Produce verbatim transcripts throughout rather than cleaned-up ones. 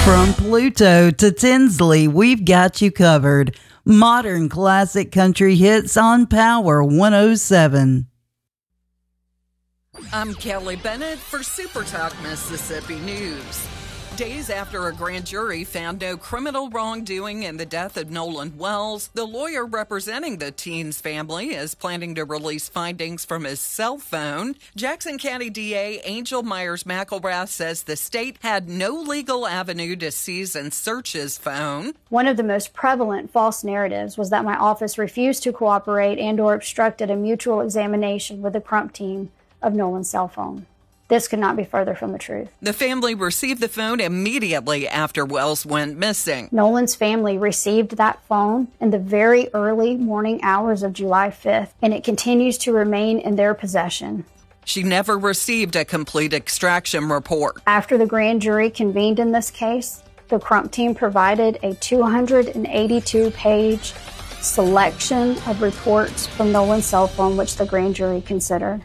From Pluto to Tinsley, we've got you covered. Modern classic country hits on Power one oh seven. I'm Kelly Bennett for Super Talk Mississippi News. Days after a grand jury found no criminal wrongdoing in the death of Nolan Wells, the lawyer representing the teen's family is planning to release findings from his cell phone. Jackson County D A Angel Myers-McElrath says the state had no legal avenue to seize and search his phone. One of the most prevalent false narratives was that my office refused to cooperate and or obstructed a mutual examination with the Crump team of Nolan's cell phone. This could not be further from the truth. The family received the phone immediately after Wells went missing. Nolan's family received that phone in the very early morning hours of July fifth, and it continues to remain in their possession. She never received a complete extraction report. After the grand jury convened in this case, the Crump team provided a two hundred eighty-two page selection of reports from Nolan's cell phone, which the grand jury considered.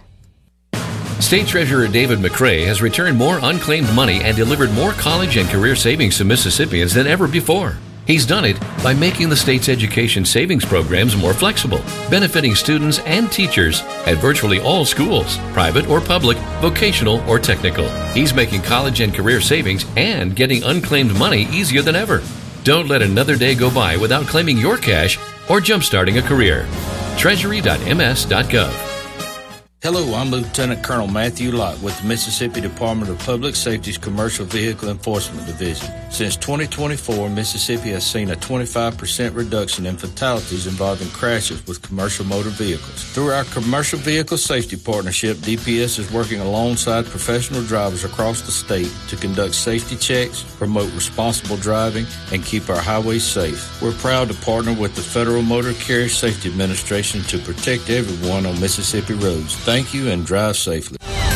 State Treasurer David McRae has returned more unclaimed money and delivered more college and career savings to Mississippians than ever before. He's done it by making the state's education savings programs more flexible, benefiting students and teachers at virtually all schools, private or public, vocational or technical. He's making college and career savings and getting unclaimed money easier than ever. Don't let another day go by without claiming your cash or jumpstarting a career. Treasury dot m s dot gov. Hello, I'm Lieutenant Colonel Matthew Lott with the Mississippi Department of Public Safety's Commercial Vehicle Enforcement Division. Since twenty twenty-four, Mississippi has seen a twenty-five percent reduction in fatalities involving crashes with commercial motor vehicles. Through our Commercial Vehicle Safety Partnership, D P S is working alongside professional drivers across the state to conduct safety checks, promote responsible driving, and keep our highways safe. We're proud to partner with the Federal Motor Carrier Safety Administration to protect everyone on Mississippi roads. Thank you and drive safely.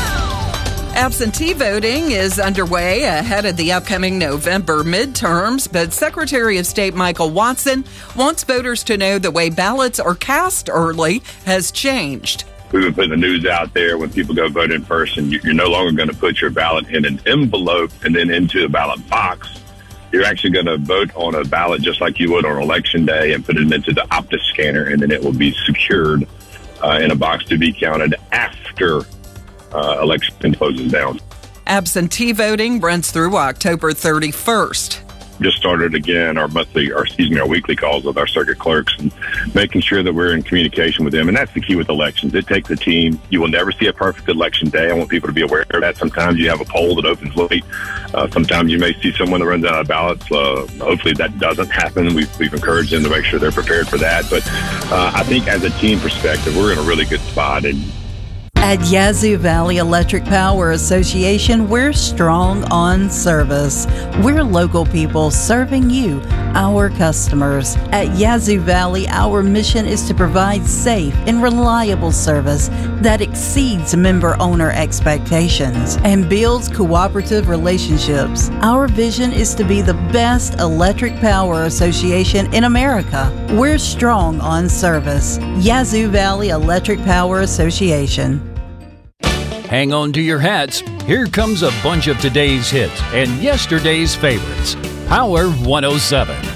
Absentee voting is underway ahead of the upcoming November midterms, but Secretary of State Michael Watson wants voters to know the way ballots are cast early has changed. We've been putting the news out there when people go vote in person. You're no longer going to put your ballot in an envelope and then into a ballot box. You're actually going to vote on a ballot just like you would on Election Day and put it into the Optus scanner, and then it will be secured Uh, in a box to be counted after uh, election closes down. Absentee voting runs through October thirty-first. Just started again our monthly, or excuse me, our weekly calls with our circuit clerks and making sure that we're in communication with them. And that's the key with elections. It takes a team. You will never see a perfect election day. I want people to be aware of that. Sometimes you have a poll that opens late. Uh, sometimes you may see someone that runs out of ballots. Uh, hopefully that doesn't happen. We've, we've encouraged them to make sure they're prepared for that. But uh, I think as a team perspective, we're in a really good spot. And At Yazoo Valley Electric Power Association, we're strong on service. We're local people serving you, our customers. At Yazoo Valley, our mission is to provide safe and reliable service that exceeds member-owner expectations and builds cooperative relationships. Our vision is to be the best electric power association in America. We're strong on service. Yazoo Valley Electric Power Association. Hang on to your hats. Here comes a bunch of today's hits and yesterday's favorites. Power one oh seven.